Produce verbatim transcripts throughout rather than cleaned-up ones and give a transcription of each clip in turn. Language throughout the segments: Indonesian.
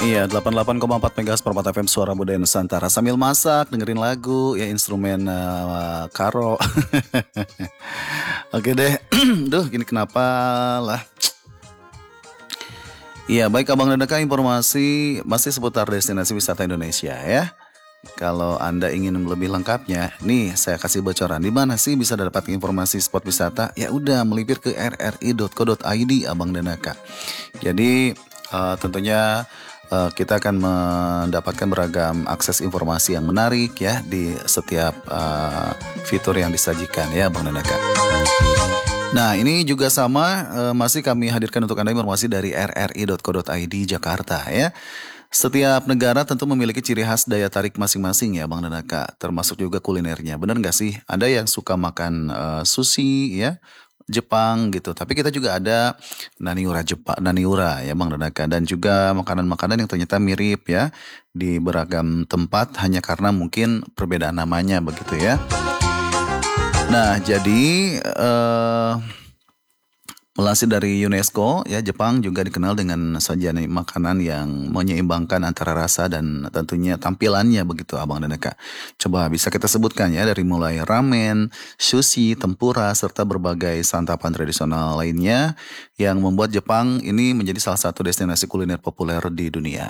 Iya, delapan puluh delapan koma empat Megahertz Permata F M Suara Budaya Nusantara. Sambil masak, dengerin lagu, ya instrumen uh, karo. Oke deh, duh gini kenapa lah. Iya, baik Abang dan Deka, informasi masih seputar destinasi wisata Indonesia ya. Kalau Anda ingin lebih lengkapnya, nih saya kasih bocoran. Di mana sih bisa dapat informasi spot wisata? Ya udah, melipir ke r r i dot co dot i d Abang dan Deka. Jadi uh, tentunya uh, kita akan mendapatkan beragam akses informasi yang menarik ya di setiap uh, fitur yang disajikan ya Abang dan Deka. Nah ini juga sama uh, masih kami hadirkan untuk Anda informasi dari r r i dot co dot i d Jakarta ya. Setiap negara tentu memiliki ciri khas daya tarik masing-masing ya Bang dan Deka, termasuk juga kulinernya. Bener nggak sih? Ada yang suka makan uh, sushi ya, Jepang gitu. Tapi kita juga ada Naniura Jepang, Naniura ya Bang dan Deka. Dan juga makanan-makanan yang ternyata mirip ya di beragam tempat hanya karena mungkin perbedaan namanya begitu ya. Nah jadi uh, melansir dari UNESCO, ya Jepang juga dikenal dengan sajian makanan yang menyeimbangkan antara rasa dan tentunya tampilannya begitu Abang dan Deka. Coba bisa kita sebutkan ya dari mulai ramen, sushi, tempura, serta berbagai santapan tradisional lainnya yang membuat Jepang ini menjadi salah satu destinasi kuliner populer di dunia.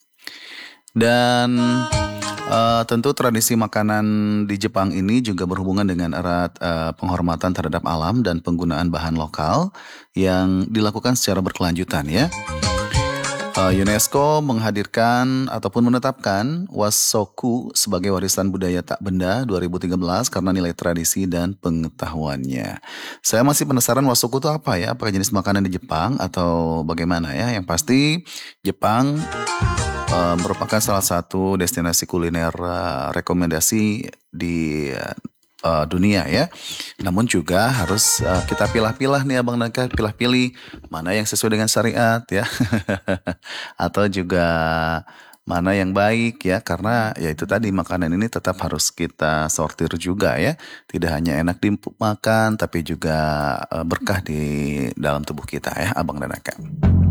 Dan uh, tentu tradisi makanan di Jepang ini juga berhubungan dengan erat uh, penghormatan terhadap alam dan penggunaan bahan lokal yang dilakukan secara berkelanjutan ya. Uh, UNESCO menghadirkan ataupun menetapkan Wasoku sebagai warisan budaya tak benda dua ribu tiga belas karena nilai tradisi dan pengetahuannya. Saya masih penasaran Wasoku itu apa ya? Apakah jenis makanan di Jepang atau bagaimana ya? Yang pasti Jepang Uh, merupakan salah satu destinasi kuliner uh, rekomendasi di uh, dunia ya. Namun juga harus uh, kita pilah-pilah nih Abang Naka, pilah-pilih mana yang sesuai dengan syariat ya. Atau juga mana yang baik ya, karena ya itu tadi makanan ini tetap harus kita sortir juga ya. Tidak hanya enak dimakan tapi juga uh, berkah di dalam tubuh kita ya Abang dan Naka.